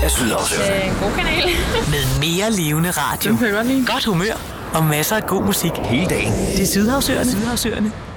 af Sydhavsøerne. En god kanal. Med mere levende radio, Den kan jeg godt lide. godt humør og masser af god musik. Hele dagen. Det er Sydhavsøerne.